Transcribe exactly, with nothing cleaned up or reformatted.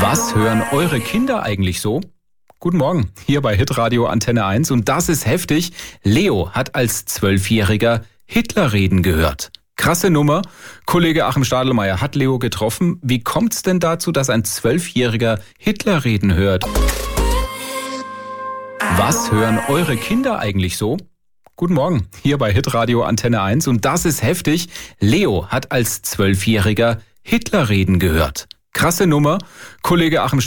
Was hören eure Kinder eigentlich so? Guten Morgen, hier bei Hitradio Antenne eins und das ist heftig. Leo hat als Zwölfjähriger Hitlerreden gehört. Krasse Nummer. Kollege Achim Stadelmeier hat Leo getroffen. Wie kommt's denn dazu, dass ein Zwölfjähriger Hitlerreden hört? Was hören eure Kinder eigentlich so? Guten Morgen, hier bei Hitradio Antenne eins und das ist heftig. Leo hat als Zwölfjähriger Hitlerreden gehört. Krasse Nummer. Kollege Achim